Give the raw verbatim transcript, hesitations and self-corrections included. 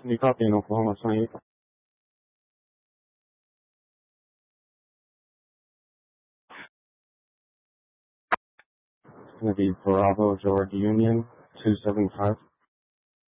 You copy in Oklahoma, twenty-eight. It's going to be Bravo, George Union, two seven five.